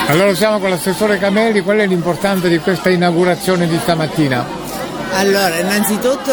Allora siamo con l'assessore Cameli, qual è l'importanza di questa inaugurazione di stamattina? Allora, innanzitutto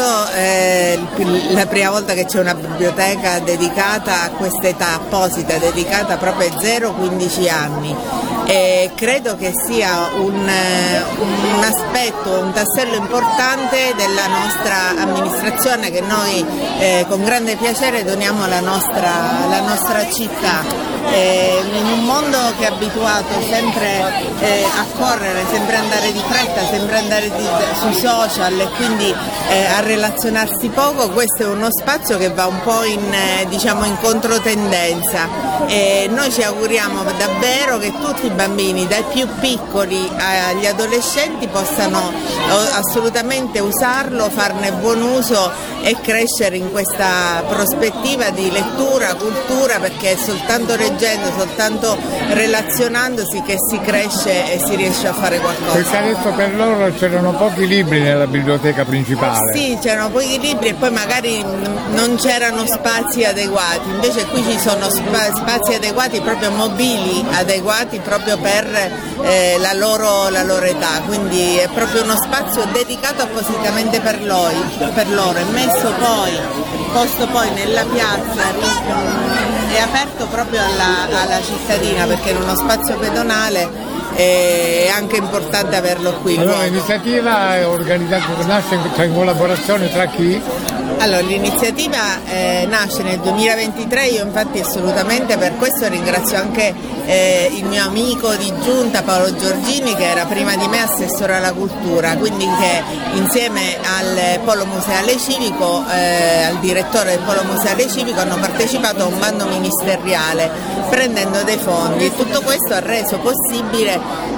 la prima volta che c'è una biblioteca dedicata a questa età apposita, dedicata proprio ai 0-15 anni, e credo che sia un aspetto, un tassello importante della nostra amministrazione che noi con grande piacere doniamo alla nostra città. In un mondo che è abituato sempre a correre, sempre andare di fretta, sempre andare sui social e quindi a relazionarsi poco, questo è uno spazio che va un po' in controtendenza, e noi ci auguriamo davvero che tutti i bambini, dai più piccoli agli adolescenti, possano assolutamente usarlo, farne buon uso e crescere in questa prospettiva di lettura, cultura, perché è soltanto leggendo, soltanto relazionandosi che si cresce e si riesce a fare qualcosa. Perché adesso per loro c'erano pochi libri nella biblioteca principale. Sì, c'erano pochi libri e poi magari non c'erano spazi adeguati, invece qui ci sono spazi adeguati, proprio mobili adeguati proprio per la loro età, quindi è proprio uno spazio dedicato appositamente per loro, è messo posto poi nella piazza, è aperto proprio alla cittadina, perché in uno spazio pedonale è anche importante averlo qui. Allora l'iniziativa è organizzata, nasce in collaborazione tra chi? Allora, l'iniziativa nasce nel 2023, io infatti assolutamente per questo ringrazio anche il mio amico di giunta Paolo Giorgini, che era prima di me assessore alla cultura, quindi che insieme al Polo Museale Civico, al direttore del Polo Museale Civico, hanno partecipato a un bando ministeriale prendendo dei fondi, e tutto questo ha reso possibile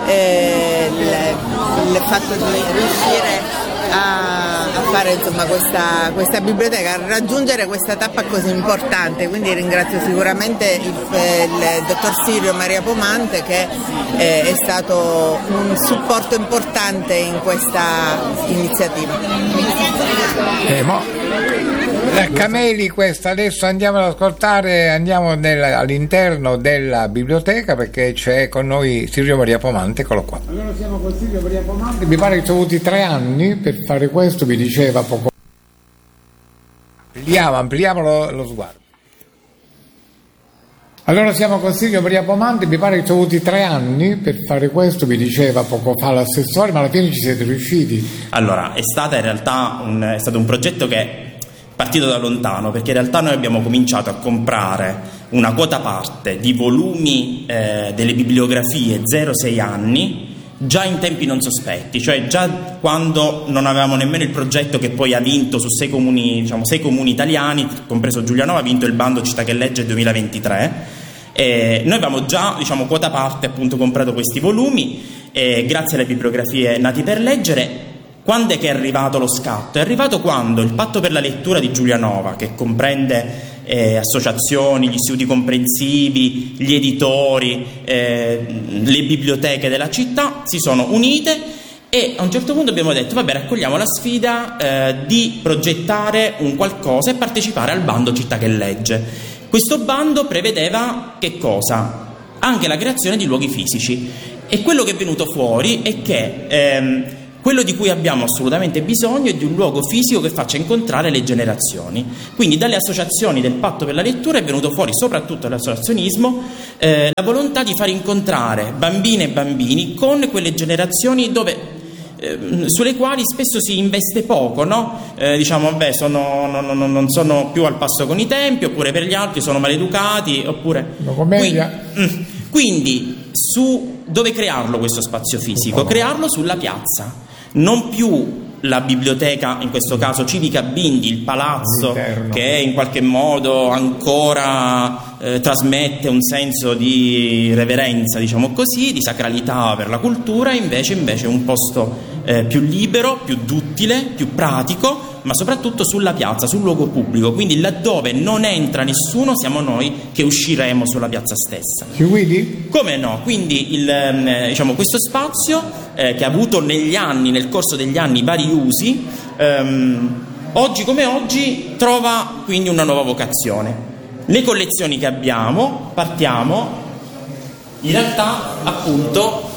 il fatto di riuscire a fare questa biblioteca, a raggiungere questa tappa così importante. Quindi ringrazio sicuramente il dottor Sirio Maria Pomante, che è stato un supporto importante in questa iniziativa. Cameli, questa adesso andiamo ad ascoltare, all'interno della biblioteca, perché c'è con noi Silvio Maria Pomante, eccolo qua. Allora siamo con Silvio Maria Pomante, mi pare che ci ho avuti 3 anni per fare questo, mi diceva poco. Ampliamo lo sguardo. Allora siamo con Silvio Maria Pomante, mi pare che ci ho avuti 3 anni per fare questo, mi diceva poco fa l'assessore, ma alla fine ci siete riusciti. Allora, è stato un progetto che è partito da lontano, perché in realtà noi abbiamo cominciato a comprare una quota parte di volumi delle bibliografie 0-6 anni già in tempi non sospetti, cioè già quando non avevamo nemmeno il progetto che poi ha vinto su 6 comuni italiani, compreso Giulianova, ha vinto il bando Città che Legge 2023. Noi avevamo già quota parte appunto comprato questi volumi, grazie alle bibliografie Nati per Leggere. Quando è che è arrivato lo scatto? È arrivato quando il Patto per la lettura di Giulianova, che comprende associazioni, gli istituti comprensivi, gli editori, le biblioteche della città, si sono unite, e a un certo punto abbiamo detto: vabbè, raccogliamo la sfida di progettare un qualcosa e partecipare al bando Città che Legge. Questo bando prevedeva che cosa? Anche la creazione di luoghi fisici, e quello che è venuto fuori è che quello di cui abbiamo assolutamente bisogno è di un luogo fisico che faccia incontrare le generazioni. Quindi dalle associazioni del Patto per la lettura è venuto fuori, soprattutto dall'associazionismo, la volontà di far incontrare bambine e bambini con quelle generazioni sulle quali spesso si investe poco, no? Non sono più al passo con i tempi, oppure per gli altri sono maleducati, oppure... Quindi dove crearlo questo spazio fisico? Crearlo sulla piazza. Non più la biblioteca, in questo caso Civica Bindi, il palazzo che in qualche modo ancora trasmette un senso di reverenza, diciamo così, di sacralità per la cultura, invece un posto più libero, più duttile, più pratico, ma soprattutto sulla piazza, sul luogo pubblico. Quindi laddove non entra nessuno siamo noi che usciremo sulla piazza stessa. Ci guidi? Come no? Quindi questo spazio che ha avuto nel corso degli anni vari usi, oggi come oggi trova quindi una nuova vocazione. Le collezioni che abbiamo, partiamo in realtà appunto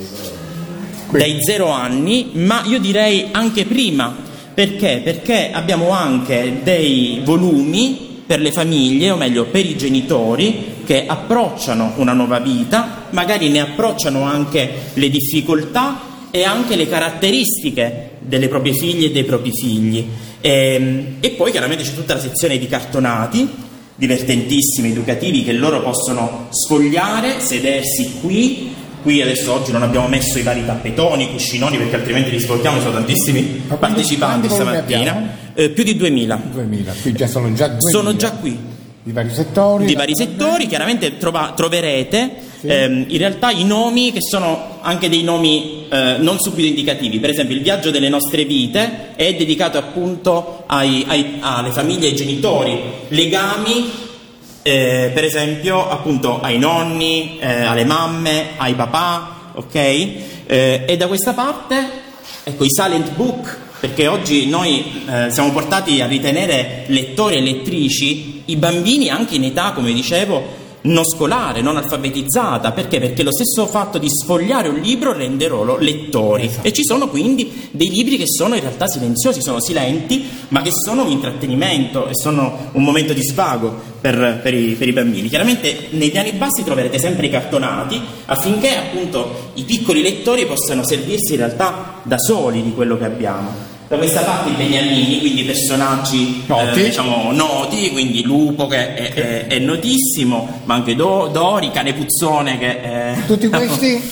dai 0 anni, ma io direi anche prima. Perché? Perché abbiamo anche dei volumi per le famiglie, o meglio per i genitori, che approcciano una nuova vita, magari ne approcciano anche le difficoltà e anche le caratteristiche delle proprie figlie e dei propri figli. E poi chiaramente c'è tutta la sezione di cartonati, divertentissimi, educativi, che loro possono sfogliare, sedersi qui adesso oggi non abbiamo messo i vari tappetoni, cuscinoni, perché altrimenti li svolgiamo, sono tantissimi partecipanti stamattina, più di 2000. Qui già sono già 2000. Sono già qui. Di vari settori, chiaramente troverete in realtà i nomi, che sono anche dei nomi non subito indicativi. Per esempio il viaggio delle nostre vite è dedicato appunto alle famiglie e ai genitori, legami per esempio appunto ai nonni, alle mamme, ai papà, ok? E da questa parte ecco i silent book, perché oggi noi siamo portati a ritenere lettori e lettrici i bambini anche in età, come dicevo, non scolare, non alfabetizzata. Perché? Perché lo stesso fatto di sfogliare un libro rende loro lettori. Esatto. E ci sono quindi dei libri che sono in realtà silenziosi, sono silenti, ma che sono un intrattenimento e sono un momento di svago per i bambini. Chiaramente nei piani bassi troverete sempre i cartonati, affinché appunto i piccoli lettori possano servirsi in realtà da soli di quello che abbiamo. Da questa parte i beniamini, quindi personaggi noti, quindi Lupo che è notissimo, ma anche Dori, Cane Puzzone che è... Tutti questi?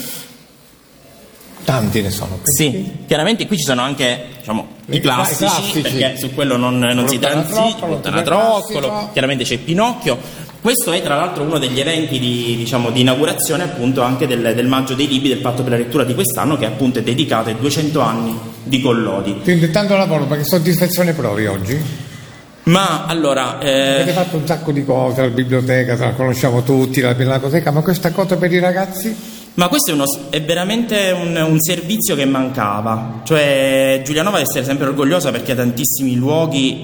Tanti ne sono. Sì, chiaramente qui ci sono anche i classici, perché su quello non si transita, Fontanatroccolo, chiaramente c'è Pinocchio. Questo è tra l'altro uno degli eventi di inaugurazione appunto anche del Maggio dei Libri, del Patto per la Lettura di quest'anno, che appunto è dedicato ai 200 anni di Collodi. Quindi tanto lavoro, ma che soddisfazione provi oggi? Ma allora... Avete fatto un sacco di cose, la biblioteca, la conosciamo tutti, la biblioteca, ma questa cosa per i ragazzi? Ma questo è veramente un servizio che mancava. Cioè Giulianova deve essere sempre orgogliosa, perché ha tantissimi luoghi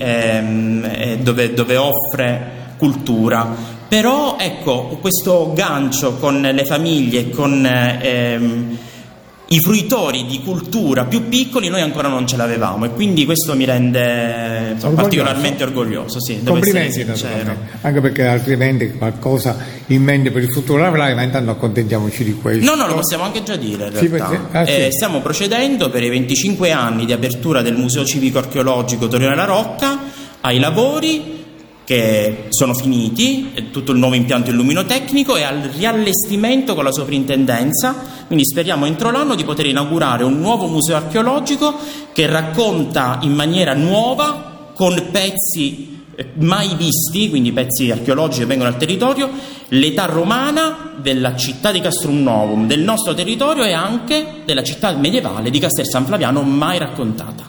dove offre cultura, però ecco questo gancio con le famiglie, con i fruitori di cultura più piccoli, noi ancora non ce l'avevamo, e quindi questo mi rende particolarmente orgoglioso. Sì, complimenti, anche perché altrimenti qualcosa in mente per il futuro avrai, ma intanto accontentiamoci di questo. No, lo possiamo anche già dire in realtà. Sì. Stiamo procedendo per i 25 anni di apertura del Museo Civico Archeologico Torino La Rocca ai lavori che sono finiti, tutto il nuovo impianto illumino-tecnico, e al riallestimento con la soprintendenza. Quindi speriamo entro l'anno di poter inaugurare un nuovo museo archeologico che racconta in maniera nuova, con pezzi mai visti, quindi pezzi archeologici che vengono dal territorio, l'età romana della città di Castrum Novum, del nostro territorio, e anche della città medievale di Castel San Flaviano, mai raccontata.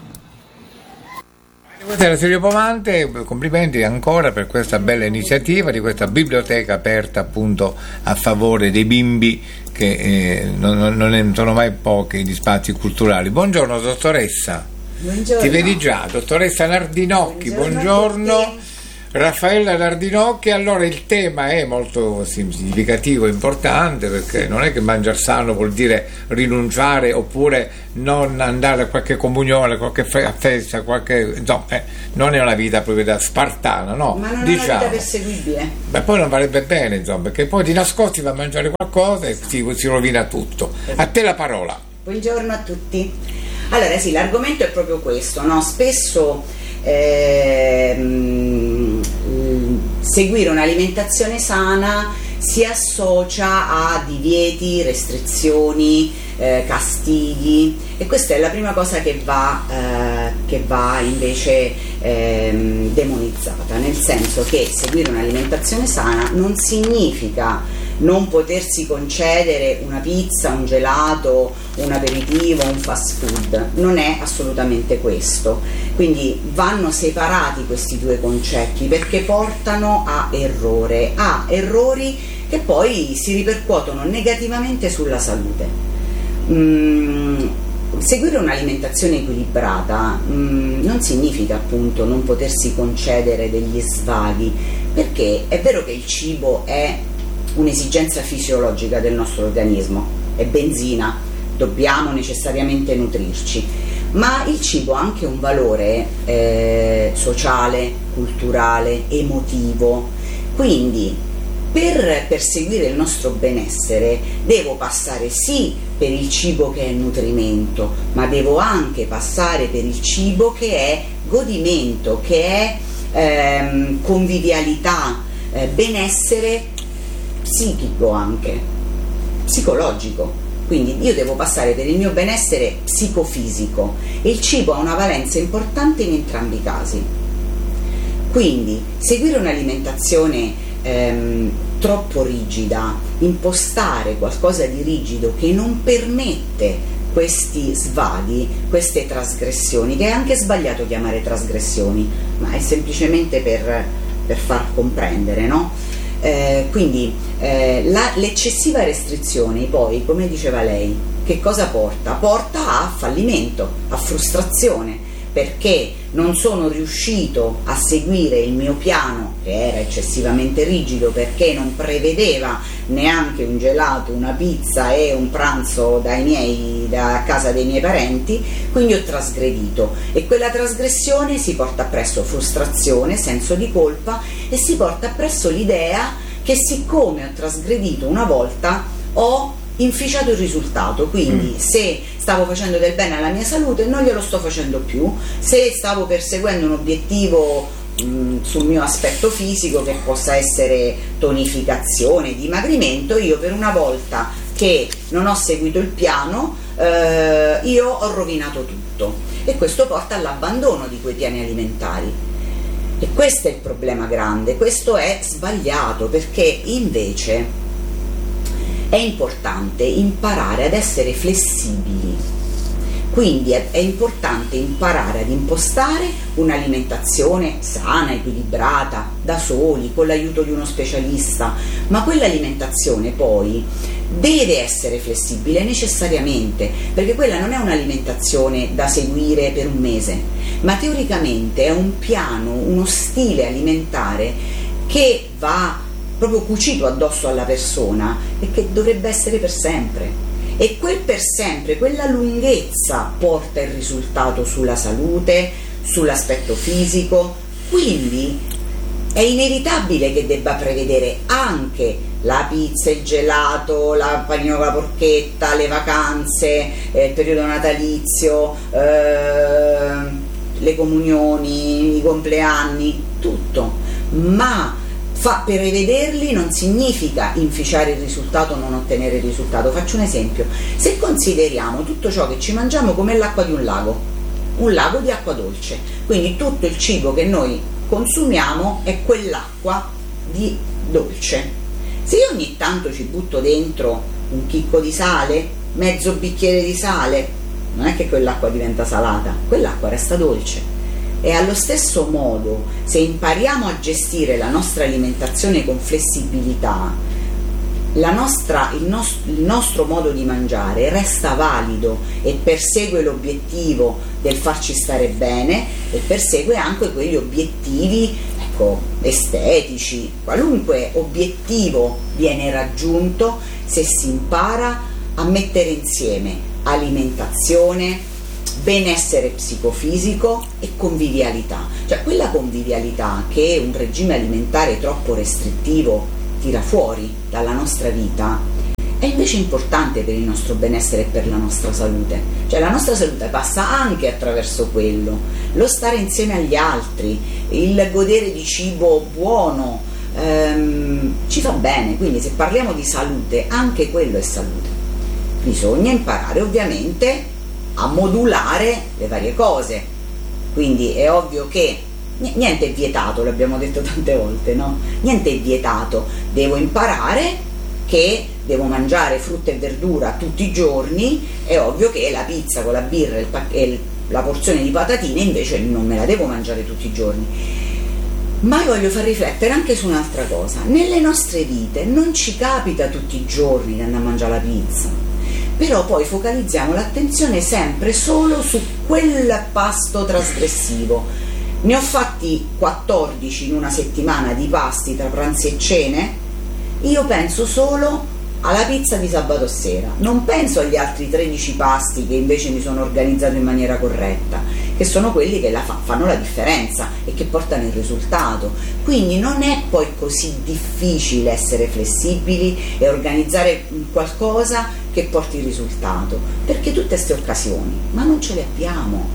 Buonasera Silvio Pomante, complimenti ancora per questa bella iniziativa di questa biblioteca aperta appunto a favore dei bimbi, che non sono mai pochi gli spazi culturali. Buongiorno dottoressa. Buongiorno. Ti vedi già, dottoressa Nardinocchi, buongiorno. Raffaella Nardinocchi. Allora il tema è molto significativo, importante, perché non è che mangiare sano vuol dire rinunciare oppure non andare a qualche comunione, qualche festa, non è una vita proprio da spartana, no? Ma non è una vita perseguibile. Beh, poi non farebbe bene, perché poi di nascosti va a mangiare qualcosa e si rovina tutto. A te la parola. Buongiorno a tutti. Allora sì, l'argomento è proprio questo, no? Spesso seguire un'alimentazione sana si associa a divieti, restrizioni, castighi, e questa è la prima cosa che va invece demonizzata, nel senso che seguire un'alimentazione sana non significa non potersi concedere una pizza, un gelato, un aperitivo, un fast food. Non è assolutamente questo. Quindi vanno separati questi due concetti, perché portano a errori che poi si ripercuotono negativamente sulla salute. Seguire un'alimentazione equilibrata non significa appunto non potersi concedere degli svaghi, perché è vero che il cibo è un'esigenza fisiologica del nostro organismo, è benzina, dobbiamo necessariamente nutrirci, ma il cibo ha anche un valore sociale, culturale, emotivo, quindi per perseguire il nostro benessere devo passare sì per il cibo che è nutrimento, ma devo anche passare per il cibo che è godimento, che è convivialità, benessere psichico anche, psicologico. Quindi io devo passare per il mio benessere psicofisico e il cibo ha una valenza importante in entrambi i casi. Quindi seguire un'alimentazione troppo rigida, impostare qualcosa di rigido che non permette questi svaghi, queste trasgressioni, che è anche sbagliato chiamare trasgressioni, ma è semplicemente per far comprendere, no? Quindi l'eccessiva restrizione poi, come diceva lei, che cosa porta? Porta a fallimento, a frustrazione, perché non sono riuscito a seguire il mio piano, che era eccessivamente rigido, perché non prevedeva neanche un gelato, una pizza e un pranzo da casa dei miei parenti, quindi ho trasgredito, e quella trasgressione si porta appresso frustrazione, senso di colpa, e si porta appresso l'idea che siccome ho trasgredito una volta ho inficiato il risultato, quindi se stavo facendo del bene alla mia salute non glielo sto facendo più, se stavo perseguendo un obiettivo sul mio aspetto fisico, che possa essere tonificazione, dimagrimento, io per una volta che non ho seguito il piano io ho rovinato tutto, e questo porta all'abbandono di quei piani alimentari. E questo è il problema grande, questo è sbagliato, perché invece è importante imparare ad essere flessibili, quindi è importante imparare ad impostare un'alimentazione sana, equilibrata, da soli, con l'aiuto di uno specialista, ma quell'alimentazione poi deve essere flessibile necessariamente, perché quella non è un'alimentazione da seguire per un mese, ma teoricamente è un piano, uno stile alimentare che va proprio cucito addosso alla persona e che dovrebbe essere per sempre, e quel per sempre, quella lunghezza porta il risultato sulla salute, sull'aspetto fisico, quindi è inevitabile che debba prevedere anche la pizza, il gelato, la panino con la porchetta, le vacanze, il periodo natalizio, le comunioni, i compleanni, tutto, ma prevederli non significa inficiare il risultato o non ottenere il risultato. Faccio un esempio: se consideriamo tutto ciò che ci mangiamo come l'acqua di un lago di acqua dolce, quindi tutto il cibo che noi consumiamo è quell'acqua di dolce. Se io ogni tanto ci butto dentro un chicco di sale, mezzo bicchiere di sale, non è che quell'acqua diventa salata, quell'acqua resta dolce. E allo stesso modo, se impariamo a gestire la nostra alimentazione con flessibilità, il nostro modo di mangiare resta valido e persegue l'obiettivo del farci stare bene, e persegue anche quegli obiettivi, estetici. Qualunque obiettivo viene raggiunto se si impara a mettere insieme alimentazione, benessere psicofisico e convivialità, cioè quella convivialità che un regime alimentare troppo restrittivo tira fuori dalla nostra vita è invece importante per il nostro benessere e per la nostra salute. Cioè la nostra salute passa anche attraverso quello, lo stare insieme agli altri, il godere di cibo buono, ci fa bene. Quindi se parliamo di salute, anche quello è salute. Bisogna imparare ovviamente a modulare le varie cose, quindi è ovvio che niente è vietato, l'abbiamo detto tante volte, no? Niente è vietato, devo imparare che devo mangiare frutta e verdura tutti i giorni, è ovvio che la pizza con la birra e la porzione di patatine invece non me la devo mangiare tutti i giorni. Ma voglio far riflettere anche su un'altra cosa: nelle nostre vite non ci capita tutti i giorni di andare a mangiare la pizza, però poi focalizziamo l'attenzione sempre solo su quel pasto trasgressivo. Ne ho fatti 14 in una settimana di pasti tra pranzi e cene, io penso solo alla pizza di sabato sera, non penso agli altri 13 pasti che invece mi sono organizzato in maniera corretta, che sono quelli che fanno la differenza e che portano il risultato. Quindi non è poi così difficile essere flessibili e organizzare qualcosa che porti il risultato, perché tutte queste occasioni, ma non ce le abbiamo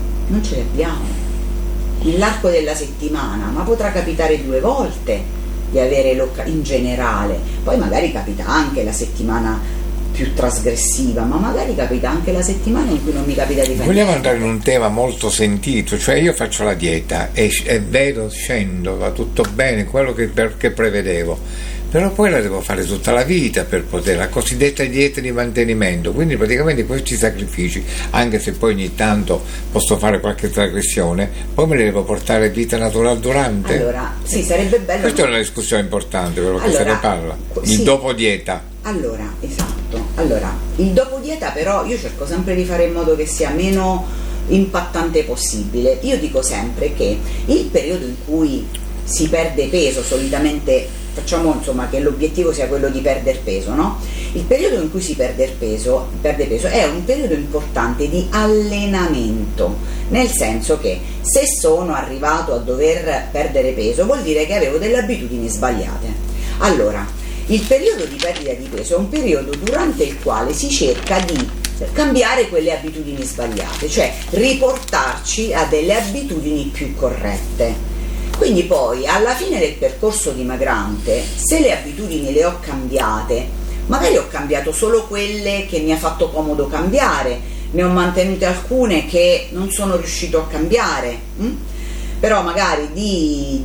nell'arco della settimana, ma potrà capitare 2 volte di avere in generale, poi magari capita anche la settimana più trasgressiva, ma magari capita anche la settimana in cui non mi capita di fare. Vogliamo andare in un tema molto sentito, cioè io faccio la dieta e vedo, scendo, va tutto bene, quello che prevedevo, però poi la devo fare tutta la vita per poter, la cosiddetta dieta di mantenimento, quindi praticamente questi sacrifici, anche se poi ogni tanto posso fare qualche trasgressione, poi me li devo portare vita naturale durante. Allora, sì, sarebbe bello. Questa è una discussione importante, quello che se ne parla, il dopo dieta. Allora, esatto. Allora, il dopo dieta però io cerco sempre di fare in modo che sia meno impattante possibile. Io dico sempre che il periodo in cui si perde peso, solitamente facciamo insomma che l'obiettivo sia quello di perdere peso, no? Il periodo in cui si perde peso è un periodo importante di allenamento, nel senso che se sono arrivato a dover perdere peso vuol dire che avevo delle abitudini sbagliate. Allora, il periodo di perdita di peso è un periodo durante il quale si cerca di cambiare quelle abitudini sbagliate, cioè riportarci a delle abitudini più corrette. Quindi poi alla fine del percorso dimagrante, se le abitudini le ho cambiate, magari ho cambiato solo quelle che mi ha fatto comodo cambiare, ne ho mantenute alcune che non sono riuscito a cambiare, però magari di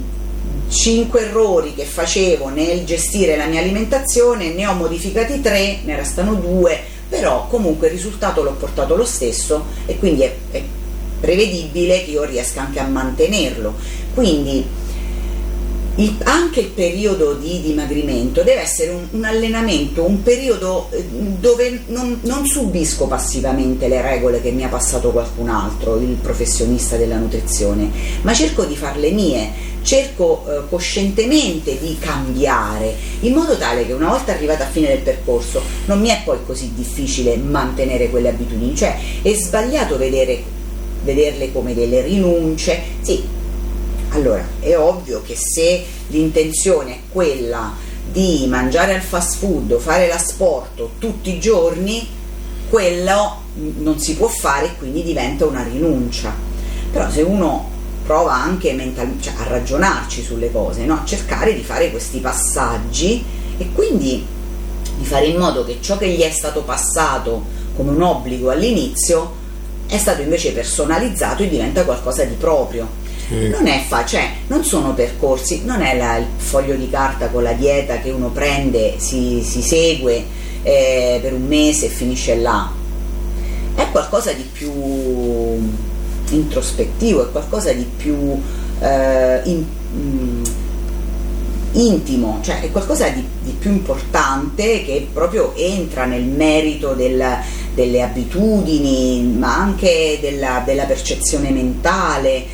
5 errori che facevo nel gestire la mia alimentazione ne ho modificati 3, ne restano 2, però comunque il risultato l'ho portato lo stesso e quindi è prevedibile che io riesca anche a mantenerlo. Quindi anche il periodo di dimagrimento deve essere un allenamento, un periodo dove non subisco passivamente le regole che mi ha passato qualcun altro, il professionista della nutrizione, ma cerco di farle mie, cerco coscientemente di cambiare, in modo tale che una volta arrivata a fine del percorso non mi è poi così difficile mantenere quelle abitudini. Cioè è sbagliato vederle come delle rinunce. Sì, allora è ovvio che se l'intenzione è quella di mangiare al fast food o fare l'asporto tutti i giorni, quello non si può fare e quindi diventa una rinuncia. Però se uno prova anche mentalmente, cioè a ragionarci sulle cose, no? A cercare di fare questi passaggi e quindi di fare in modo che ciò che gli è stato passato come un obbligo all'inizio è stato invece personalizzato e diventa qualcosa di proprio. Non è cioè non sono percorsi, non è il foglio di carta con la dieta che uno prende, si segue per un mese e finisce là. È qualcosa di più introspettivo, è qualcosa di più intimo, cioè è qualcosa di più importante che proprio entra nel merito delle abitudini, ma anche della percezione mentale.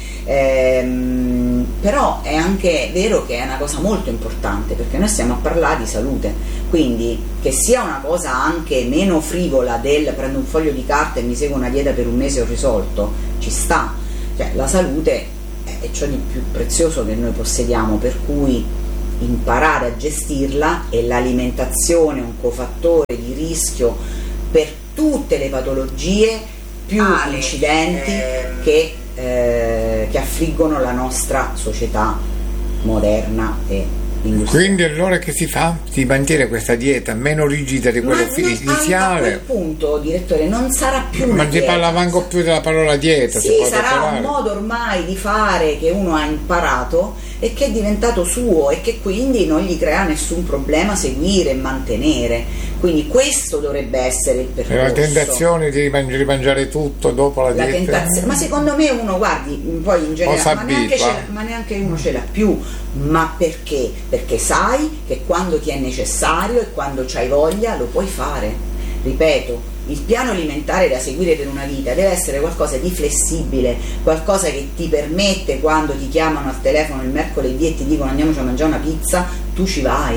Però è anche vero che è una cosa molto importante, perché noi stiamo a parlare di salute, quindi che sia una cosa anche meno frivola del prendo un foglio di carta e mi seguo una dieta per un mese e ho risolto, ci sta, cioè la salute è ciò di più prezioso che noi possediamo, per cui imparare a gestirla, e l'alimentazione è un cofattore di rischio per tutte le patologie più incidenti che affliggono la nostra società moderna e industriale. Quindi allora che si fa? Si mantiene questa dieta meno rigida di quella iniziale? A quel punto, direttore, non sarà più una non si parla manco più della parola dieta. Sì, sarà un modo ormai di fare che uno ha imparato e che è diventato suo e che quindi non gli crea nessun problema seguire e mantenere. Quindi questo dovrebbe essere il percorso. La tentazione di rimangiare tutto dopo la dieta. Ma secondo me uno, guardi, poi in generale, ma neanche uno ce l'ha più. Ma perché? Perché sai che quando ti è necessario e quando c'hai voglia lo puoi fare. Ripeto, il piano alimentare da seguire per una vita deve essere qualcosa di flessibile, qualcosa che ti permette, quando ti chiamano al telefono il mercoledì e ti dicono andiamoci a mangiare una pizza, tu ci vai.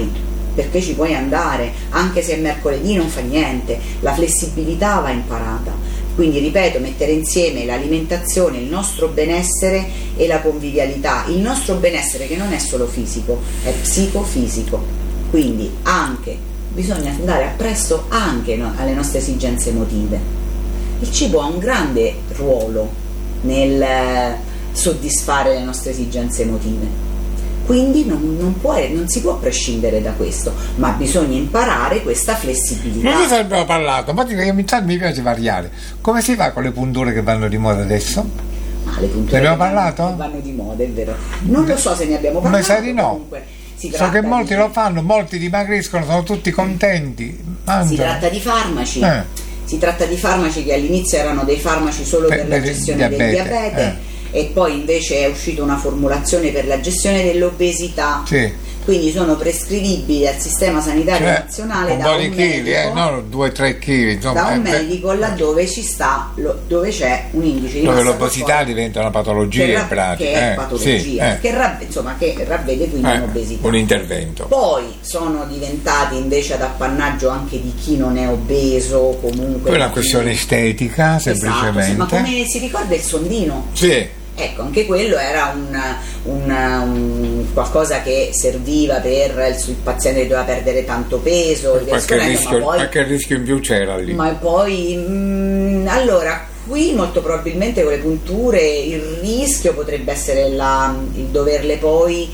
perché ci puoi andare, anche se è mercoledì non fa niente, la flessibilità va imparata. Quindi ripeto, mettere insieme l'alimentazione, il nostro benessere e la convivialità, il nostro benessere che non è solo fisico, è psicofisico, quindi anche bisogna andare appresso anche alle nostre esigenze emotive. Il cibo ha un grande ruolo nel soddisfare le nostre esigenze emotive. Quindi non si può prescindere da questo, ma bisogna imparare questa flessibilità. Ma cosa abbiamo parlato? Ma mi piace variare. Come si fa con le punture che vanno di moda adesso? Le punture ne abbiamo parlato? Che vanno di moda, è vero. Non lo so se ne abbiamo parlato. Ma sa di no. So che molti lo fanno, molti dimagriscono, sono tutti contenti. Mangiano. Si tratta di farmaci. Si tratta di farmaci che all'inizio erano dei farmaci solo per la gestione del diabete. E poi invece è uscita una formulazione per la gestione dell'obesità, quindi sono prescrivibili dal sistema sanitario nazionale da un medico, non 2-3 kg, da un medico laddove dove c'è un indice di dove l'obesità diventa una patologia in pratica, che è patologia, che ravvede quindi un'obesità, un intervento. Poi sono diventati invece ad appannaggio anche di chi non è obeso, comunque è una questione estetica, semplicemente. Esatto, ma come si ricorda il sondino? Sì. Ecco, anche quello era un qualcosa che serviva per il paziente che doveva perdere tanto peso, qualche rischio in più c'era lì. Ma poi allora qui molto probabilmente con le punture il rischio potrebbe essere il doverle poi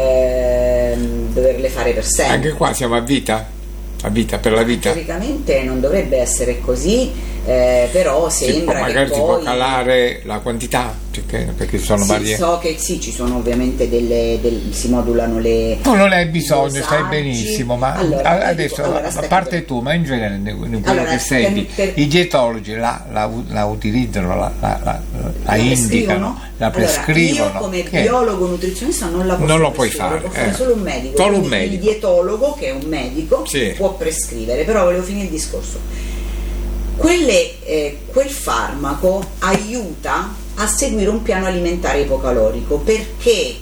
doverle fare per sempre. Anche qua siamo a vita per la vita. Teoricamente non dovrebbe essere così, però sembra magari che si può calare la quantità, perché sono varie. So che ci sono ovviamente si modulano le. Tu non hai bisogno, stai benissimo, ma adesso a parte tu, ma in genere quello che senti, i dietologi la utilizzano, la indicano, la prescrivono. Io come biologo nutrizionista non la posso non lo puoi fare, lo può fare solo un medico. Solo un medico. Il dietologo, che è un medico, può prescrivere, però volevo finire il discorso. Quel farmaco aiuta a seguire un piano alimentare ipocalorico perché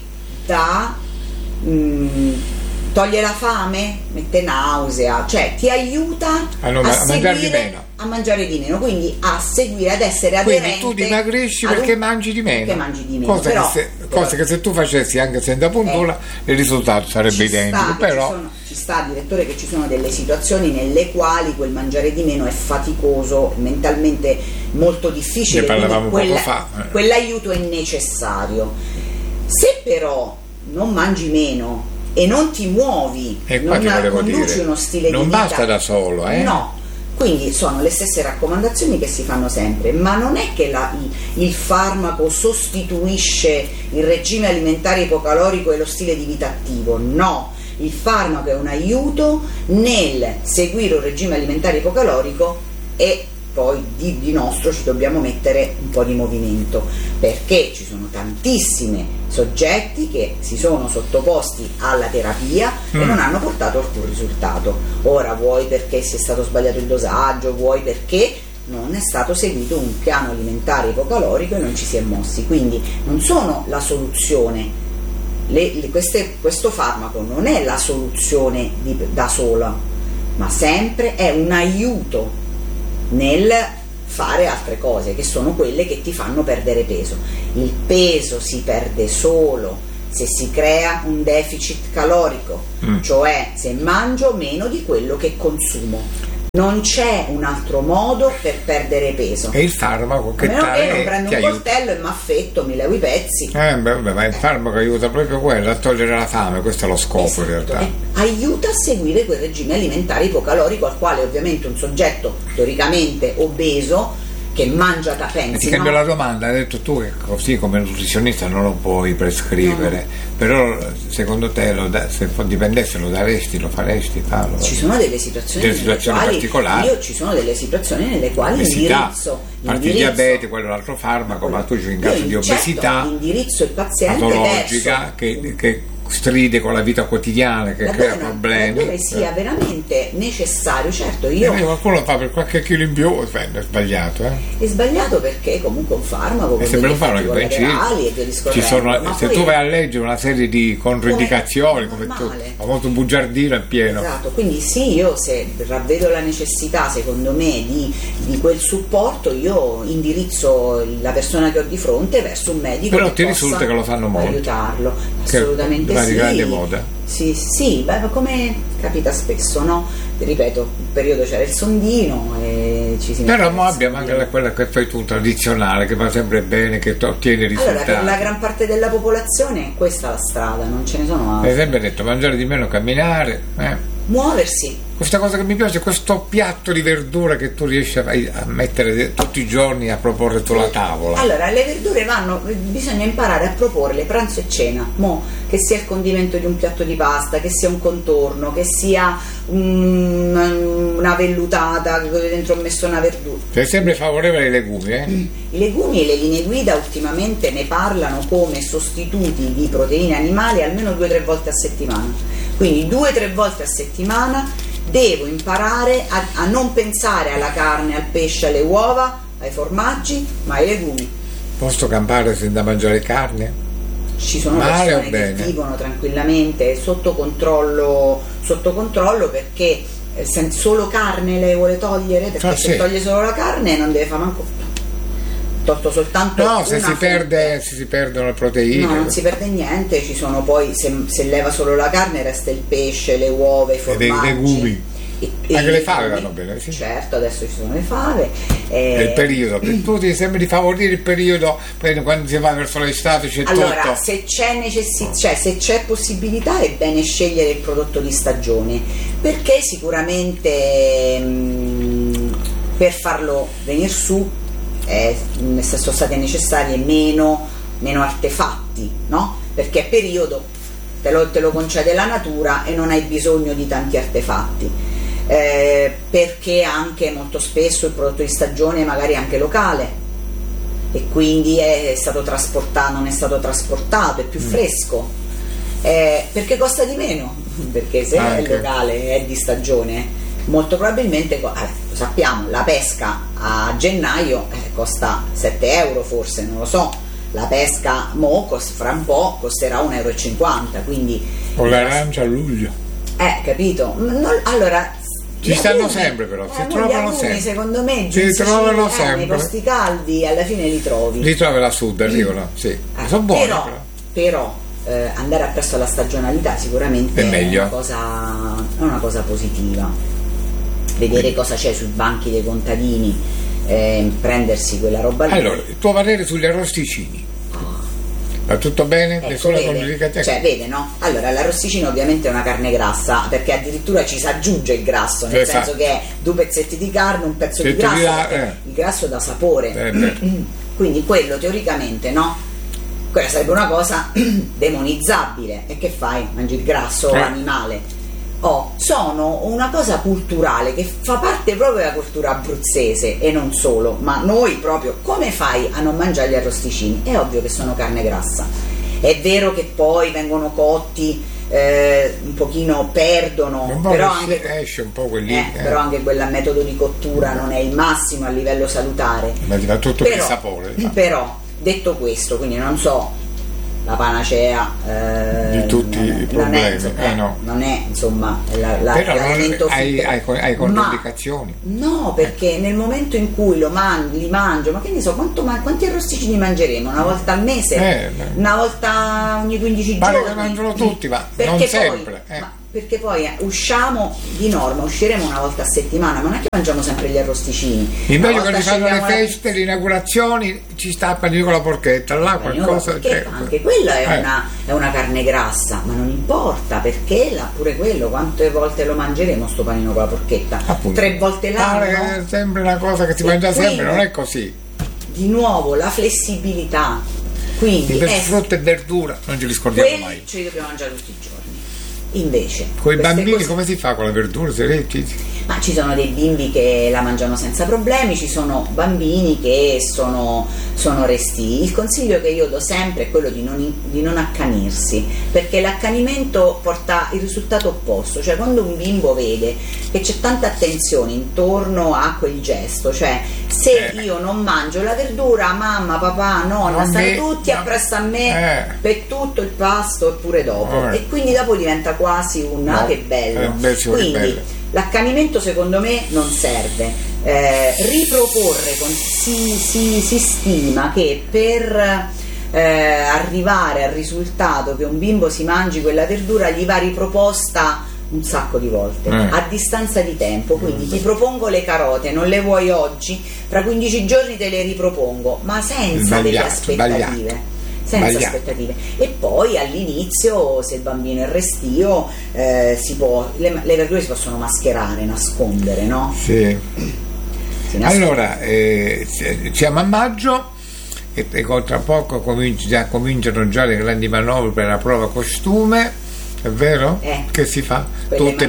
toglie la fame, mette nausea, cioè ti aiuta a mangiare di meno, quindi a seguire, ad essere aderente. Quindi tu dimagrisci perché mangi di meno. Cosa che se tu facessi anche senza puntura il risultato sarebbe identico. Ci sta, direttore, che ci sono delle situazioni nelle quali quel mangiare di meno è faticoso, mentalmente molto difficile, ne parlavamo poco fa. Quell'aiuto è necessario. Se però non mangi meno e non ti muovi, non conduci uno stile di vita, non basta da solo, no. Quindi sono le stesse raccomandazioni che si fanno sempre, ma non è che il farmaco sostituisce il regime alimentare ipocalorico e lo stile di vita attivo, no. Il farmaco è un aiuto nel seguire un regime alimentare ipocalorico e poi di nostro ci dobbiamo mettere un po' di movimento, perché ci sono tantissimi soggetti che si sono sottoposti alla terapia e non hanno portato alcun risultato. Ora vuoi perché si è stato sbagliato il dosaggio, vuoi perché non è stato seguito un piano alimentare ipocalorico e non ci si è mossi, quindi non sono la soluzione. Questo farmaco non è la soluzione da sola, ma sempre è un aiuto nel fare altre cose, che sono quelle che ti fanno perdere peso. Il peso si perde solo se si crea un deficit calorico, cioè se mangio meno di quello che consumo. Non c'è un altro modo per perdere peso. E il farmaco che tale non prendo un coltello e mi affetto, mi levo i pezzi. Ma il farmaco aiuta proprio quello, a togliere la fame, questo è lo scopo in realtà. Aiuta a seguire quel regime alimentare ipocalorico al quale ovviamente un soggetto teoricamente obeso che mangia da pensi. Ti cambio la domanda, hai detto tu che così come nutrizionista non lo puoi prescrivere, però secondo te se dipendesse lo daresti, lo faresti? Ci sono delle situazioni particolari. Ci sono delle situazioni nelle quali l'indirizzo, il diabete, quello è un altro farmaco, ma tu in caso di obesità indirizzo il paziente patologica che stride con la vita quotidiana, che crea problemi. Laddove sia veramente necessario, certo qualcuno lo fa per qualche chilo in più, è sbagliato. È sbagliato perché comunque un farmaco, è sempre un farmaco che ci sono, se tu vai a leggere una serie di controindicazioni, come tu, a molto bugiardino è pieno. Esatto, quindi sì, io se ravvedo la necessità, secondo me, di quel supporto, io indirizzo la persona che ho di fronte verso un medico. Però ti risulta che lo fanno molto, aiutarlo, assolutamente di grande moda. Sì, come capita spesso, no? Ripeto, un periodo c'era il sondino e ci si però abbiamo anche quella che fai tu, tradizionale, che va sempre bene, che ottiene risultati. Allora, per la gran parte della popolazione questa è la strada, non ce ne sono altre. Hai sempre detto mangiare di meno, camminare, muoversi. Questa cosa che mi piace, questo piatto di verdura che tu riesci a mettere tutti i giorni, a proporre sulla tavola. Allora, le verdure bisogna imparare a proporle pranzo e cena, che sia il condimento di un piatto di pasta, che sia un contorno, che sia una vellutata dove dentro ho messo una verdura. Sei sempre favorevole ai legumi, I legumi e le linee guida ultimamente ne parlano come sostituti di proteine animali almeno 2-3 volte a settimana. Quindi 2-3 volte a settimana devo imparare a non pensare alla carne, al pesce, alle uova, ai formaggi, ma ai legumi. Posso campare senza mangiare carne? Ci sono persone che vivono tranquillamente sotto controllo perché solo carne lei vuole togliere, perché se toglie solo la carne non deve fare manco tolto soltanto se si perdono le proteine. No, non si perde niente, ci sono poi se leva solo la carne resta il pesce, le uova, i formaggi, e dei legumi. Anche le fave vanno bene, sì. Certo, adesso ci sono le fave. Il periodo, tu ti sembra di favorire il periodo quando si va verso l'estate, c'è allora, tutto. Se c'è se c'è possibilità è bene scegliere il prodotto di stagione, perché sicuramente per farlo venire su sono stati necessari meno artefatti, no? Perché è periodo, te lo concede la natura e non hai bisogno di tanti artefatti. Perché anche molto spesso il prodotto di stagione è magari anche locale e quindi è stato trasportato, non è stato trasportato, è più fresco, perché costa di meno, perché se è locale è di stagione molto probabilmente lo sappiamo, la pesca a gennaio costa 7 euro forse, non lo so, la pesca fra un po' costerà 1,50 euro, quindi con l'arancia a luglio, capito? Allora ci stanno sempre, però si trovano sempre, secondo me si trovano sempre nei posti caldi, alla fine li trovi là sud, arrivano, sì, sono buoni però andare appresso alla stagionalità sicuramente è meglio, è una cosa positiva. Vedere cosa c'è sui banchi dei contadini, prendersi quella roba lì. Allora, il tuo parere sugli arrosticini? Va tutto bene? Nessuna complicazione? Cioè, vede, no? Allora, l'arrosticino ovviamente è una carne grassa, perché addirittura ci si aggiunge il grasso, nel senso che è 2 pezzetti di carne, un pezzo di grasso, il grasso dà sapore. Quindi quello teoricamente, no? Quella sarebbe una cosa demonizzabile. E che fai? Mangi il grasso animale? Sono una cosa culturale che fa parte proprio della cultura abruzzese e non solo, ma noi proprio, come fai a non mangiare gli arrosticini? È ovvio che sono carne grassa, è vero che poi vengono cotti un pochino, perdono, però anche esce un po' quelli, però anche quel metodo di cottura non è il massimo a livello salutare, ma ti dà tutto il sapore. Però detto questo, quindi non so la panacea di tutti i problemi, non è insomma l'elemento hai controindicazioni, no, perché nel momento in cui li mangio, ma che ne so, quanti arrosticini mangeremo? Una volta al mese, una volta ogni 15 giorni, pare che mangiano tutti, ma non sempre, perché poi usciremo una volta a settimana, ma non è che mangiamo sempre gli arrosticini. Invece quando fanno le feste, le inaugurazioni, ci stappano con la porchetta, là qualcosa anche quella è una carne grassa, ma non importa, perché pure quello, quante volte lo mangeremo sto panino con la porchetta? Appunto. 3 volte l'anno? È sempre una cosa che si mangia sempre, non è così. Di nuovo la flessibilità, quindi frutta e verdura non ce li scordiamo mai, ce li dobbiamo mangiare tutti i giorni. Invece con i bambini come si fa con le verdure? Ma ci sono dei bimbi che la mangiano senza problemi, ci sono bambini che sono restii. Il consiglio che io do sempre è quello di non accanirsi, perché l'accanimento porta il risultato opposto. Cioè, quando un bimbo vede che c'è tanta attenzione intorno a quel gesto, cioè se io non mangio la verdura, mamma, papà, nonna stanno tutti appresso a me per tutto il pasto e pure dopo, e quindi dopo diventa quasi un che bello. Quindi l'accanimento secondo me non serve. Riproporre, si stima che per arrivare al risultato che un bimbo si mangi quella verdura gli va riproposta un sacco di volte a distanza di tempo. Quindi ti propongo le carote, non le vuoi oggi, fra 15 giorni te le ripropongo, ma senza delle aspettative. Senza aspettative. E poi all'inizio, se il bambino è restio, le verdure si possono mascherare, nascondere, no? Sì. Allora, siamo a maggio e tra poco cominciano già le grandi manovre per la prova costume, è vero? Che si fa? Tutte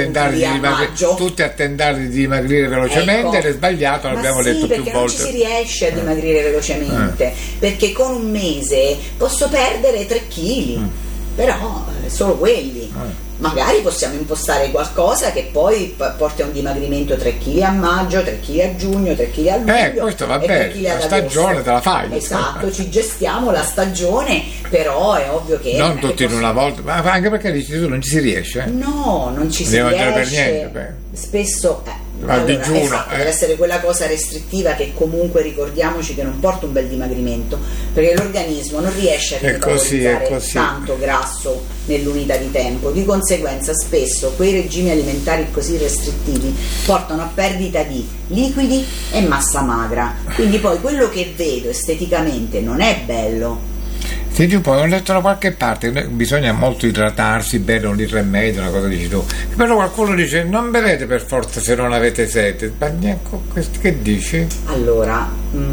a tentare di dimagrire velocemente, ed è sbagliato, l'abbiamo detto più volte. Perché non ci si riesce a dimagrire velocemente, perché con un mese posso perdere 3 kg, però solo quelli. Magari possiamo impostare qualcosa che poi porti a un dimagrimento 3 kg a maggio, 3 kg a giugno, 3 kg a luglio, questo va bene, la stagione te la fai. Esatto, ci gestiamo la stagione, però è ovvio che non tutti in una volta, ma anche perché dici tu non ci si riesce. No, non ci si riesce per niente. Spesso deve essere quella cosa restrittiva che comunque ricordiamoci che non porta un bel dimagrimento, perché l'organismo non riesce a metabolizzare tanto grasso nell'unità di tempo. Di conseguenza spesso quei regimi alimentari così restrittivi portano a perdita di liquidi e massa magra, quindi poi quello che vedo esteticamente non è bello. Senti un po', ho letto da qualche parte che bisogna molto idratarsi, bere 1,5 litri, una cosa dici tu, però qualcuno dice non bevete per forza se non avete sete. Che dici? Allora,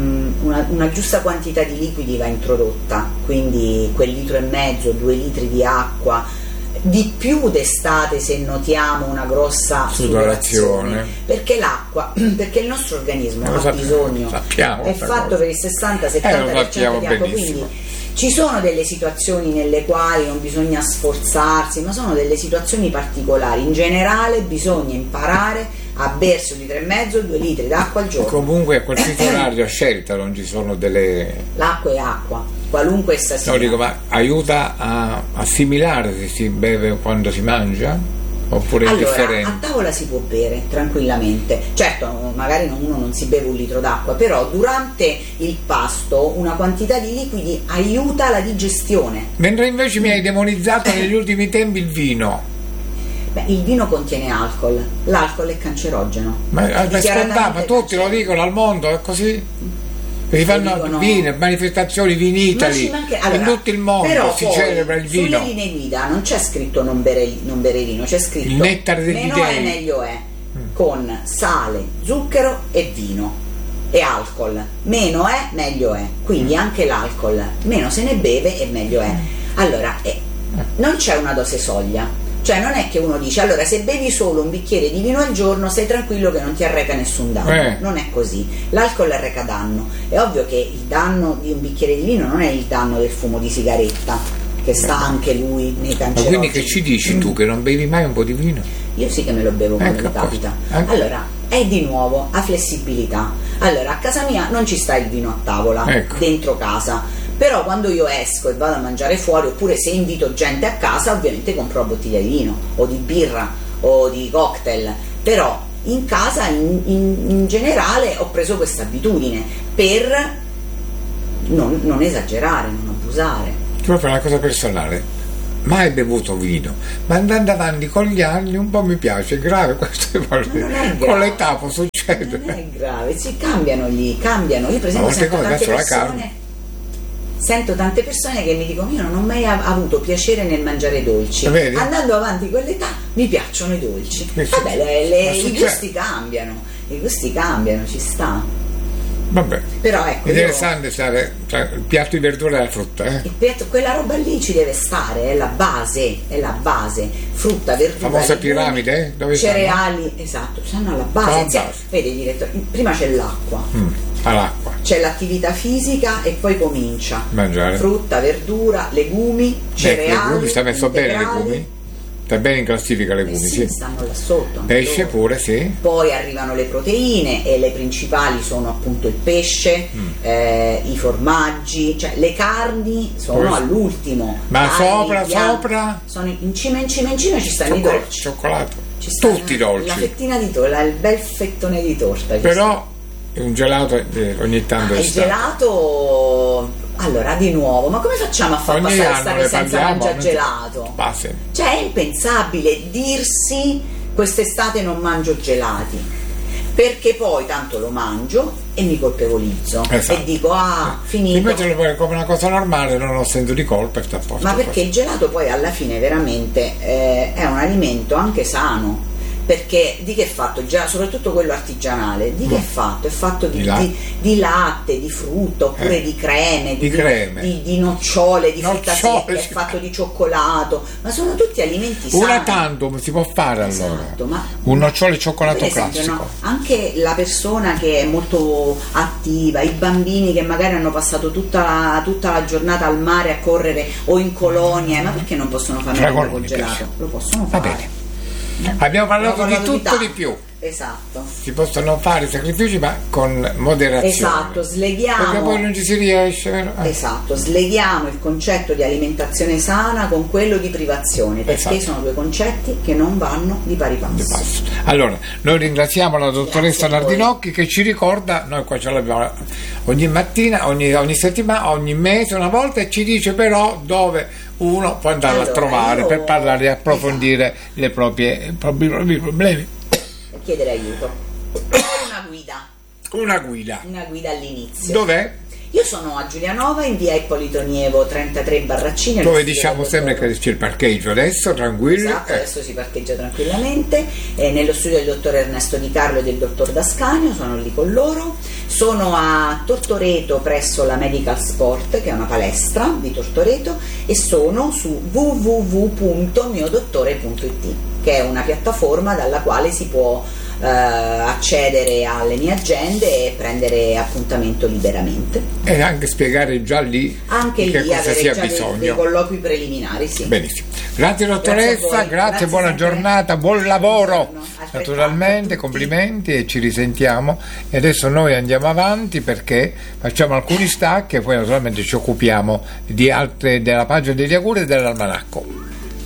una giusta quantità di liquidi va introdotta, quindi quel 1,5 litri, 2 litri di acqua, di più d'estate se notiamo una grossa sudorazione, perché l'acqua, perché il nostro organismo ha bisogno, è fatto per il 60-70% di acqua, quindi ci sono delle situazioni nelle quali non bisogna sforzarsi, ma sono delle situazioni particolari. In generale bisogna imparare a bersi 1,5 litri, 2 litri d'acqua al giorno. Comunque a qualsiasi orario a scelta, non ci sono delle... L'acqua è acqua, qualunque essa sia. No, dico, ma aiuta a assimilare se si beve quando si mangia? Oppure allora, indifferente? A tavola si può bere tranquillamente, certo magari uno non si beve 1 litro d'acqua, però durante il pasto una quantità di liquidi aiuta la digestione. Mentre invece mi hai demonizzato negli ultimi tempi il vino. Il vino contiene alcol, l'alcol è cancerogeno. Ma tutti lo dicono al mondo, è così? Si fanno vino, manifestazioni Vinitali, in tutto il mondo si celebra il vino. Sulle linee guida non c'è scritto non bere vino, c'è scritto il nettare degli meno è meglio è, con sale, zucchero e vino e alcol. Meno è meglio è, quindi anche l'alcol meno se ne beve e meglio è. Allora non c'è una dose soglia. Cioè non è che uno dice allora se bevi solo un bicchiere di vino al giorno stai tranquillo che non ti arreca nessun danno, non è così. L'alcol arreca danno, è ovvio che il danno di un bicchiere di vino non è il danno del fumo di sigaretta, che sta anche lui nei cancerogeni. Ma quindi che ci dici tu, che non bevi mai un po' di vino? Io sì che me lo bevo quando mi capita. Allora è di nuovo a flessibilità. Allora a casa mia non ci sta il vino a tavola, dentro casa, però quando io esco e vado a mangiare fuori, oppure se invito gente a casa, ovviamente compro una bottiglia di vino o di birra o di cocktail, però in casa in generale ho preso questa abitudine per non esagerare, non abusare. Proprio una cosa personale, mai bevuto vino, ma andando avanti con gli anni un po' mi piace, è grave queste volte, con l'età può succedere. Non è grave, cambiano. Io per esempio sento tante persone che mi dicono io non ho mai avuto piacere nel mangiare dolci. Andando avanti con l'età mi piacciono i dolci. Vabbè, i gusti cambiano, ci sta. Vabbè. Però ecco, interessante stare, cioè, il piatto di verdura e la frutta. Il piatto, quella roba lì ci deve stare, è la base, frutta, verdura, famosa piramide, dove cereali, stanno? Esatto, stanno alla base. Vedi, direttore, prima c'è l'acqua. All'acqua. C'è l'attività fisica e poi comincia mangiare frutta, verdura, legumi, cereali. Legumi, sta messo bene legumi. Sta bene in classifica legumi, sì, stanno là sotto. Pesce pure, sì. Poi arrivano le proteine e le principali sono appunto il pesce, i formaggi, cioè le carni sono poi all'ultimo. Ma sopra? Sono in cima ci stanno i dolci. Cioccolato. Tutti i dolci. La fettina di torta, il bel fettone di torta. Però un gelato ogni tanto il gelato. Allora, di nuovo, ma come facciamo a far passare l'estate senza mangiare gelato? Cioè, è impensabile dirsi quest'estate non mangio gelati, perché poi tanto lo mangio e mi colpevolizzo, esatto. E dico, finito. Invece lo fai come una cosa normale, non ho senso di colpa e sta a posto. Ma perché il gelato poi alla fine veramente è un alimento anche sano. Perché di che è fatto? Già, soprattutto quello artigianale, di che è fatto? È fatto di latte, di frutta, oppure di creme, di nocciole, di frutta secca, è fatto di cioccolato, ma sono tutti alimenti sani. Una tantum si può fare, esatto, allora un nocciole e cioccolato per esempio, classico. No? Anche la persona che è molto attiva, i bambini che magari hanno passato tutta la giornata al mare a correre o in colonia, ma perché non possono fare il congelato? Lo possono fare. Va bene. Abbiamo parlato di tutto di più. Esatto. Si possono fare sacrifici ma con moderazione. Esatto, sleghiamo. Perché poi non ci si riesce, vero? Esatto, sleghiamo il concetto di alimentazione sana con quello di privazione, perché sono due concetti che non vanno di pari passo. Allora, noi ringraziamo la dottoressa Nardinocchi che ci ricorda, noi qua ce l'abbiamo ogni mattina, ogni settimana, ogni mese, una volta, e ci dice però dove uno può andare a trovare per parlare e approfondire i propri problemi. Chiedere aiuto. Una guida all'inizio. Dov'è? Io sono a Giulianova, in via Ippolito Nievo 33 Barraccini. Dove diciamo sempre che c'è il parcheggio adesso, tranquillo. Esatto, adesso si parcheggia tranquillamente. Nello studio del dottor Ernesto Di Carlo e del dottor D'Ascanio, sono lì con loro. Sono a Tortoreto presso la Medical Sport, che è una palestra di Tortoreto, e sono su www.miodottore.it, che è una piattaforma dalla quale si può accedere alle mie agende e prendere appuntamento liberamente. E anche spiegare già lì che cosa sia bisogno. Dei colloqui preliminari, sì. Benissimo. Grazie dottoressa, grazie buona sempre. Giornata, buon lavoro. Naturalmente, complimenti e ci risentiamo. E adesso noi andiamo avanti perché facciamo alcuni stacchi e poi naturalmente ci occupiamo di altre della pagina degli auguri e dell'almanacco.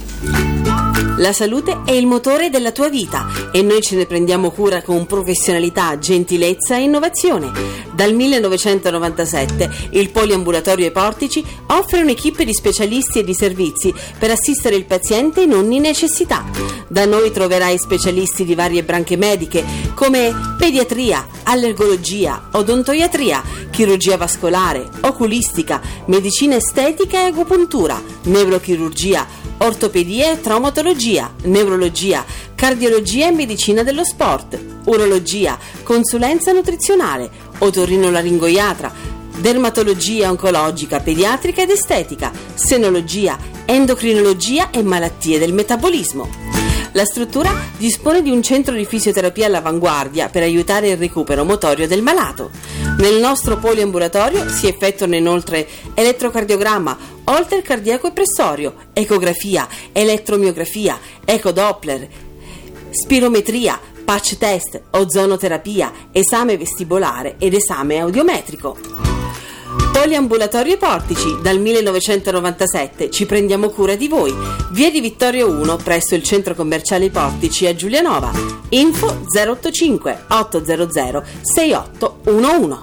La salute è il motore della tua vita e noi ce ne prendiamo cura con professionalità, gentilezza e innovazione. Dal 1997 il Poliambulatorio ai Portici offre un'equipe di specialisti e di servizi per assistere il paziente in ogni necessità. Da noi troverai specialisti di varie branche mediche come pediatria, allergologia, odontoiatria, chirurgia vascolare, oculistica, medicina estetica e agopuntura, neurochirurgia, ortopedia e traumatologia, neurologia, cardiologia e medicina dello sport, urologia, consulenza nutrizionale, otorrinolaringoiatra, dermatologia oncologica, pediatrica ed estetica, senologia, endocrinologia e malattie del metabolismo. La struttura dispone di un centro di fisioterapia all'avanguardia per aiutare il recupero motorio del malato. Nel nostro poliambulatorio si effettuano inoltre elettrocardiogramma, holter cardiaco e pressorio, ecografia, elettromiografia, ecodoppler, spirometria, patch test, ozonoterapia, esame vestibolare ed esame audiometrico. Poliambulatorio ai Portici, dal 1997 ci prendiamo cura di voi. Via di Vittorio 1 presso il centro commerciale I Portici a Giulianova. Info 085 800 6811.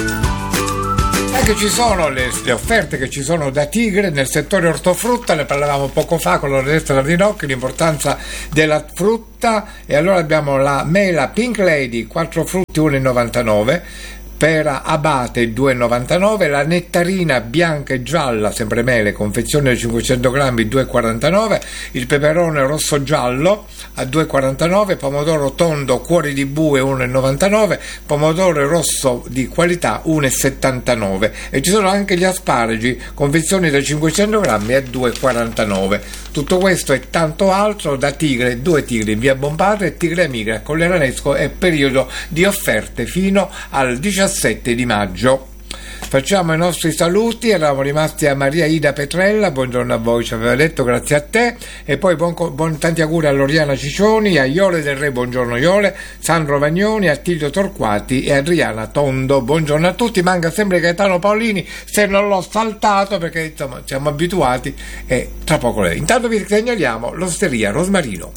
Anche ci sono le offerte che ci sono da Tigre nel settore ortofrutta, ne parlavamo poco fa con l'Ornetta Nardinocchi, l'importanza della frutta, e allora abbiamo la mela Pink Lady, 4 frutti 1,99, pera abate 2,99, la nettarina bianca e gialla, sempre mele, confezione da 500 grammi 2,49, il peperone rosso giallo a 2,49, pomodoro tondo cuori di bue 1,99, pomodoro rosso di qualità 1,79 e ci sono anche gli asparagi, confezioni da 500 grammi a 2,49. Tutto questo e tanto altro da Tigre, 2 Tigri in via Bonpadre e Tigre Amigra a Colleranesco, è periodo di offerte fino al 17 di maggio. Facciamo i nostri saluti, eravamo rimasti a Maria Ida Petrella, buongiorno a voi, ci aveva detto, grazie a te, e poi tanti auguri a Loriana Ciccioni, a Iole del Re, buongiorno Iole, Sandro Vagnoni, Attilio Torquati e Adriana Tondo, buongiorno a tutti. Manca sempre Gaetano Paolini, se non l'ho saltato perché insomma siamo abituati, e tra poco lei. Intanto vi segnaliamo l'Osteria Rosmarino.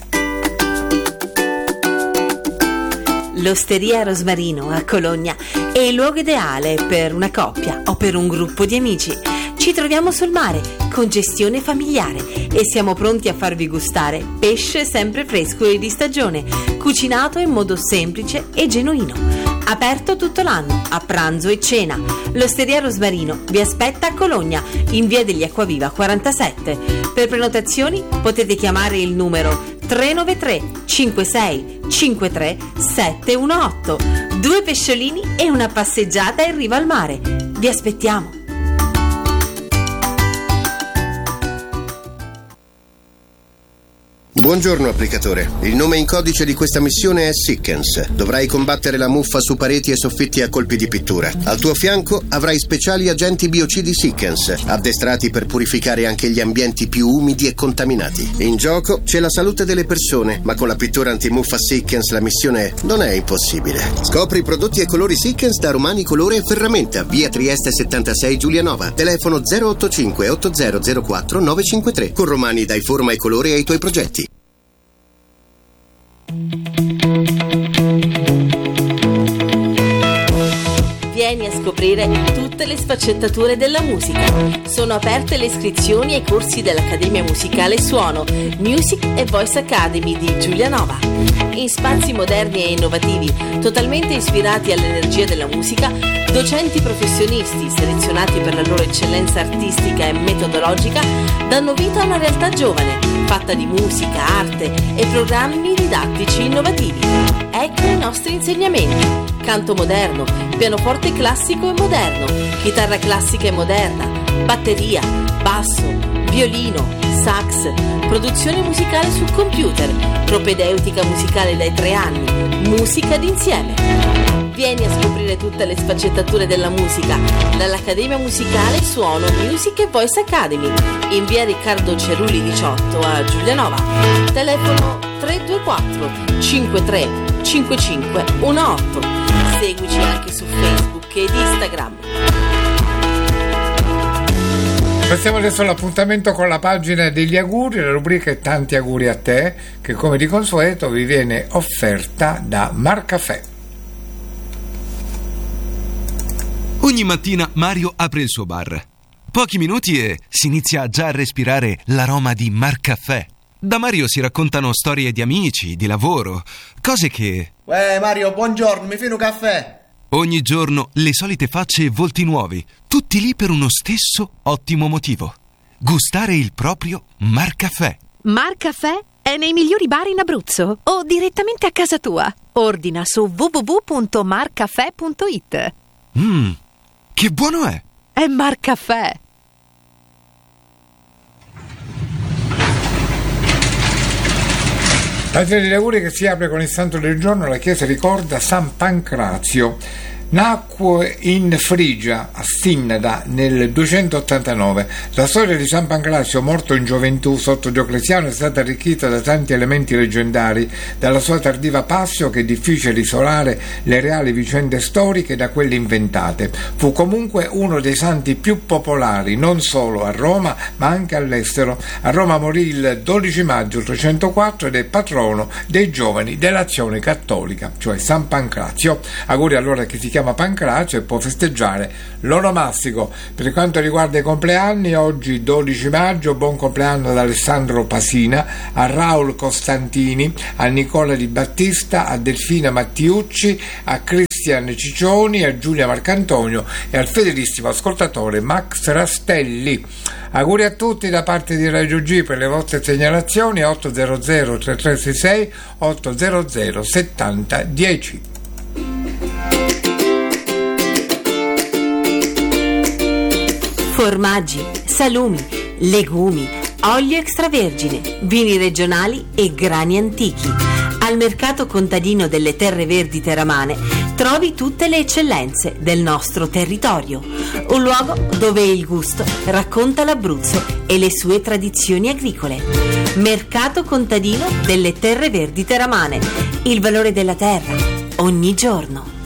L'Osteria Rosmarino a Cologna è il luogo ideale per una coppia o per un gruppo di amici. Ci troviamo sul mare con gestione familiare e siamo pronti a farvi gustare pesce sempre fresco e di stagione, cucinato in modo semplice e genuino. Aperto tutto l'anno, a pranzo e cena. L'Osteria Rosmarino vi aspetta a Cologna, in via degli Acquaviva 47. Per prenotazioni potete chiamare il numero 393 56 53 718. 2 pesciolini e una passeggiata in riva al mare. Vi aspettiamo. Buongiorno applicatore, il nome in codice di questa missione è Sickens. Dovrai combattere la muffa su pareti e soffitti a colpi di pittura. Al tuo fianco avrai speciali agenti biocidi Sickens, addestrati per purificare anche gli ambienti più umidi e contaminati. In gioco c'è la salute delle persone, ma con la pittura antimuffa Sickens la missione non è impossibile. Scopri i prodotti e colori Sickens da Romani Colore e Ferramenta, via Trieste 76 Giulianova. Telefono 085 8004 953. Con Romani dai forma e colore ai tuoi progetti. Vieni a scoprire tutte le sfaccettature della musica. Sono aperte le iscrizioni ai corsi dell'Accademia Musicale Suono, Music e Voice Academy di Giulianova. In spazi moderni e innovativi, totalmente ispirati all'energia della musica, docenti professionisti selezionati per la loro eccellenza artistica e metodologica danno vita a una realtà giovane, fatta di musica, arte e programmi didattici innovativi. Ecco i nostri insegnamenti: canto moderno, pianoforte classico e moderno, chitarra classica e moderna, batteria, basso, violino, sax, produzione musicale su computer, propedeutica musicale dai 3 anni, musica d'insieme. Vieni a scoprire tutte le sfaccettature della musica dall'Accademia Musicale Suono, Music e Voice Academy, in via Riccardo Cerulli 18 a Giulianova. Telefono 324 53 55 18. Seguici anche su Facebook ed Instagram. Passiamo adesso all'appuntamento con la pagina degli auguri, la rubrica è Tanti auguri a te, che come di consueto vi viene offerta da Marcaffè. Ogni mattina Mario apre il suo bar. Pochi minuti e si inizia già a respirare l'aroma di Marcaffè. Da Mario si raccontano storie di amici, di lavoro, cose che... Mario, buongiorno, mi fai un caffè? Ogni giorno le solite facce e volti nuovi, tutti lì per uno stesso ottimo motivo: gustare il proprio Marcaffè. Marcaffè è nei migliori bar in Abruzzo o direttamente a casa tua. Ordina su www.marcaffè.it. Che buono è! È Marcaffè. Pagina degli auguri che si apre con il santo del giorno. La chiesa ricorda San Pancrazio. Nacque in Frigia, a Stinnada, nel 289. La storia di San Pancrazio, morto in gioventù sotto Diocleziano, è stata arricchita da tanti elementi leggendari, dalla sua tardiva passio che è difficile isolare le reali vicende storiche da quelle inventate. Fu comunque uno dei santi più popolari, non solo a Roma, ma anche all'estero. A Roma morì il 12 maggio 304 ed è patrono dei giovani dell'Azione Cattolica, cioè San Pancrazio. Auguri allora che si chiama Pancrazio e può festeggiare l'onomastico. Per quanto riguarda i compleanni, oggi 12 maggio buon compleanno ad Alessandro Pasina, a Raul Costantini, a Nicola Di Battista, a Delfina Mattiucci, a Cristian Cristian Ciccioni, a Giulia Marcantonio e al fedelissimo ascoltatore Max Rastelli. Auguri a tutti da parte di Radio G. Per le vostre segnalazioni 800 3366 800 70 10. Formaggi, salumi, legumi, olio extravergine, vini regionali e grani antichi. Al mercato contadino delle Terre Verdi Teramane trovi tutte le eccellenze del nostro territorio. Un luogo dove il gusto racconta l'Abruzzo e le sue tradizioni agricole. Mercato contadino delle Terre Verdi Teramane. Il valore della terra ogni giorno.